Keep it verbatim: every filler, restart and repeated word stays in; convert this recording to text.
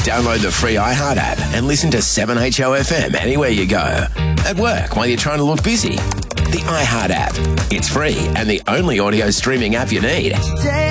Download the free iHeart app and listen to seven H O F M anywhere you go. At work while you're trying to look busy. The iHeart app. It's free and the only audio streaming app you need.